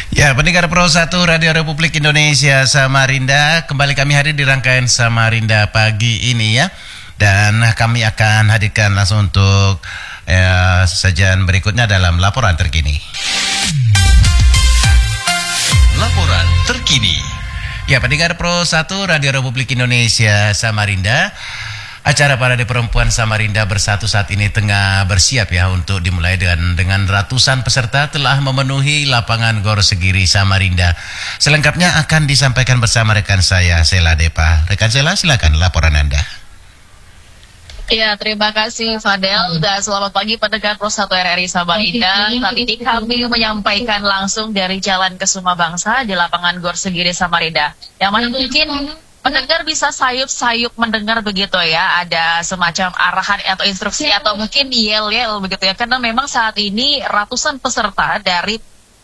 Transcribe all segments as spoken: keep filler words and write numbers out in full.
Ya, pendengar Pro satu Radio Republik Indonesia Samarinda, kembali kami hadir di rangkaian Samarinda pagi ini ya. Dan kami akan hadirkan langsung untuk eh, sajian berikutnya dalam laporan terkini. Laporan terkini. Ya, pendengar Pro satu Radio Republik Indonesia Samarinda, acara Parade Perempuan Samarinda Bersatu saat ini tengah bersiap ya untuk dimulai dengan, dengan ratusan peserta telah memenuhi lapangan Gor Segiri Samarinda. Selengkapnya akan disampaikan bersama rekan saya Sela Depa. Rekan Sela, silakan laporan Anda. Ya, terima kasih Fadel dan selamat pagi pendengar Pro satu R R I Samarinda. Saat ini kami menyampaikan langsung dari Jalan Kesuma Bangsa di lapangan Gor Segiri Samarinda. Yang mana mungkin pendengar bisa sayup-sayup mendengar begitu ya, ada semacam arahan atau instruksi atau mungkin yel-yel begitu ya, karena memang saat ini ratusan peserta dari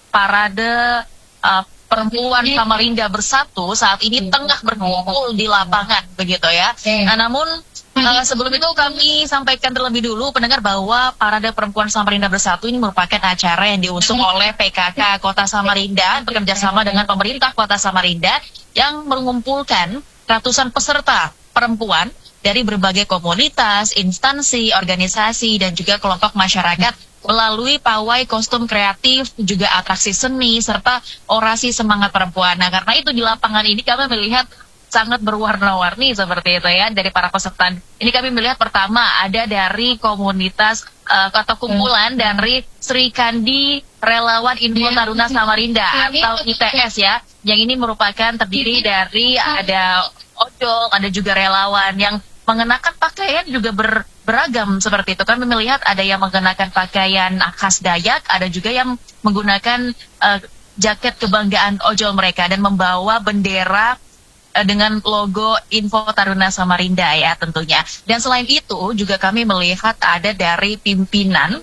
Parade uh, Perempuan Samarinda Bersatu saat ini tengah berkumpul di lapangan begitu ya. Nah, namun Uh, sebelum itu kami sampaikan terlebih dulu pendengar bahwa Parade Perempuan Samarinda Bersatu ini merupakan acara yang diusung oleh P K K Kota Samarinda bekerja sama dengan pemerintah Kota Samarinda yang mengumpulkan ratusan peserta perempuan dari berbagai komunitas, instansi, organisasi, dan juga kelompok masyarakat melalui pawai kostum kreatif, juga atraksi seni, serta orasi semangat perempuan. Nah, karena itu di lapangan ini kami melihat sangat berwarna-warni seperti itu ya dari para peserta. Ini kami melihat pertama ada dari komunitas uh, atau kumpulan dari Sri Kandi Relawan Info Taruna Samarinda atau I T S ya. Yang ini merupakan terdiri dari ada ojol, ada juga relawan yang mengenakan pakaian juga ber, beragam seperti itu. Kami melihat ada yang mengenakan pakaian khas Dayak, ada juga yang menggunakan uh, jaket kebanggaan ojol mereka dan membawa bendera dengan logo Info Taruna Samarinda ya tentunya. Dan selain itu juga kami melihat ada dari pimpinan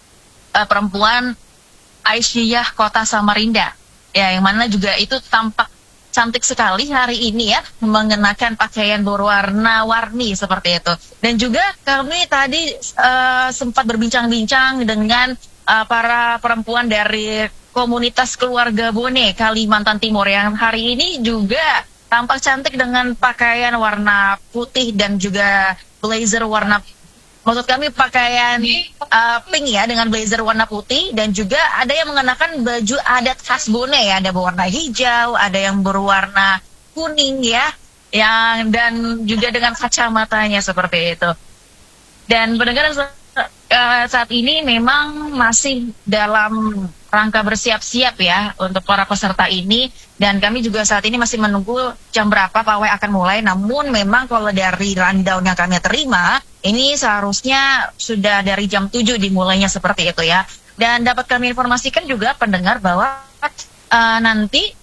uh, perempuan Aisyah Kota Samarinda ya, yang mana juga itu tampak cantik sekali hari ini ya, mengenakan pakaian berwarna-warni seperti itu. Dan juga kami tadi uh, sempat berbincang-bincang dengan uh, para perempuan dari komunitas keluarga Bone Kalimantan Timur yang hari ini juga tampak cantik dengan pakaian warna putih dan juga blazer warna, maksud kami pakaian uh, pink ya dengan blazer warna putih, dan juga ada yang mengenakan baju adat khas Bone ya, ada berwarna hijau, ada yang berwarna kuning ya, yang dan juga dengan kacamatanya seperti itu. Dan pendengar uh, saat ini memang masih dalam rangka bersiap-siap ya untuk para peserta ini, dan kami juga saat ini masih menunggu jam berapa pawai akan mulai. Namun memang kalau dari rundown yang kami terima ini seharusnya sudah dari jam tujuh dimulainya seperti itu ya. Dan dapat kami informasikan juga pendengar bahwa uh, nanti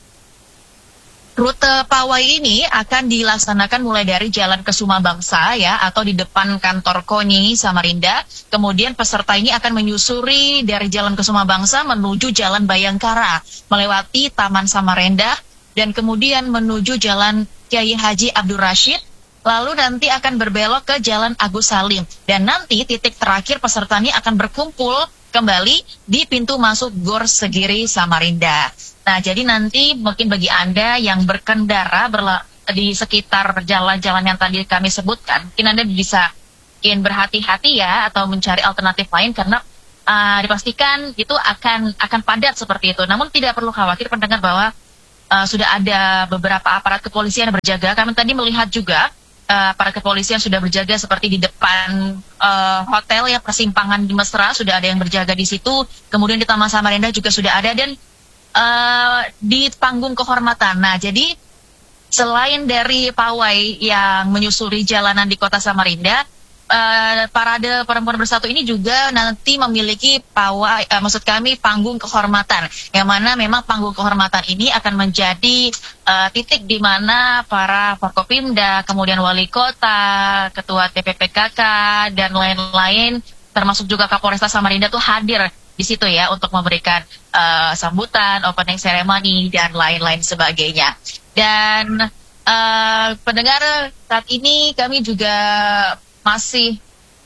rute pawai ini akan dilaksanakan mulai dari Jalan Kesuma Bangsa ya, atau di depan kantor KONI Samarinda. Kemudian peserta ini akan menyusuri dari Jalan Kesuma Bangsa menuju Jalan Bayangkara, melewati Taman Samarinda, dan kemudian menuju Jalan Kiai Haji Abdul Rashid. Lalu nanti akan berbelok ke Jalan Agus Salim. Dan nanti titik terakhir peserta ini akan berkumpul kembali di pintu masuk Gor Segiri Samarinda. Nah, jadi nanti mungkin bagi Anda yang berkendara berla- di sekitar jalan-jalan yang tadi kami sebutkan, mungkin Anda bisa mungkin berhati-hati ya, atau mencari alternatif lain, karena uh, dipastikan itu akan akan padat seperti itu. Namun tidak perlu khawatir pendengar bahwa uh, sudah ada beberapa aparat kepolisian yang berjaga. Kami tadi melihat juga uh, aparat kepolisian sudah berjaga seperti di depan uh, hotel ya, persimpangan di Mesra sudah ada yang berjaga di situ. Kemudian di Taman Samarinda juga sudah ada, dan Uh, di panggung kehormatan. Nah, jadi selain dari pawai yang menyusuri jalanan di Kota Samarinda, uh, Parade Perempuan Bersatu ini juga nanti memiliki pawai, uh, maksud kami panggung kehormatan, yang mana memang panggung kehormatan ini akan menjadi uh, titik di mana para Forkopimda, kemudian wali kota, ketua T P P K K, dan lain-lain, termasuk juga Kapolresta Samarinda tuh hadir di situ ya untuk memberikan uh, sambutan, opening ceremony, dan lain-lain sebagainya. Dan uh, pendengar, saat ini kami juga masih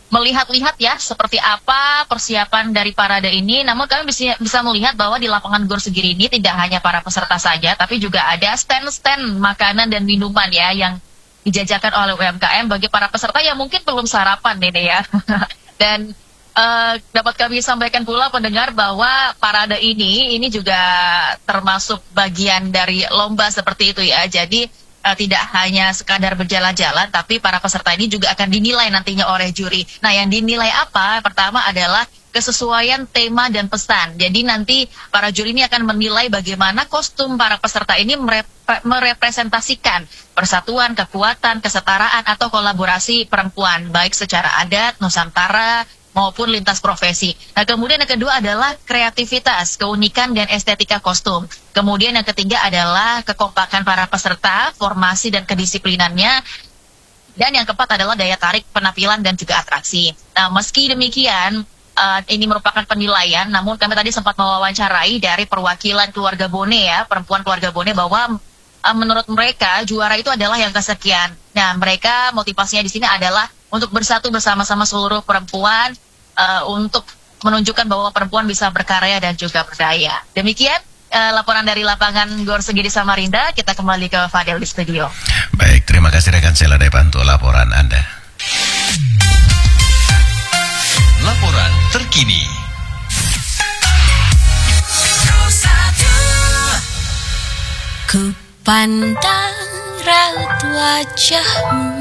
melihat-lihat ya seperti apa persiapan dari parade ini. Namun kami bisa, bisa melihat bahwa di lapangan Gor Segiri ini tidak hanya para peserta saja, tapi juga ada stand-stand makanan dan minuman ya yang dijajakan oleh U M K M bagi para peserta yang mungkin belum sarapan ini ya. Dan uh, dapat kami sampaikan pula pendengar bahwa parade ini ini juga termasuk bagian dari lomba seperti itu ya. Jadi Uh, tidak hanya sekadar berjalan-jalan, tapi para peserta ini juga akan dinilai nantinya oleh juri. Nah, yang dinilai apa? Pertama adalah kesesuaian tema dan pesan. Jadi nanti para juri ini akan menilai bagaimana kostum para peserta ini merep- merepresentasikan persatuan, kekuatan, kesetaraan, atau kolaborasi perempuan, baik secara adat, Nusantara, maupun lintas profesi. Nah, kemudian yang kedua adalah kreativitas, keunikan, dan estetika kostum. Kemudian yang ketiga adalah kekompakan para peserta, formasi dan kedisiplinannya. Dan yang keempat adalah daya tarik penampilan dan juga atraksi. Nah, meski demikian, uh, ini merupakan penilaian, namun kami tadi sempat mewawancarai dari perwakilan keluarga Bone ya, perempuan keluarga Bone, bahwa uh, menurut mereka juara itu adalah yang kesekian. Nah, mereka motivasinya di sini adalah untuk bersatu bersama-sama seluruh perempuan, uh, untuk menunjukkan bahwa perempuan bisa berkarya dan juga berdaya. Demikian uh, laporan dari lapangan Gor Segiri Samarinda. Kita kembali ke Fadel di studio. Baik, terima kasih rekan Sheila Depan untuk laporan Anda. Laporan terkini. Ku pandang raut wajahmu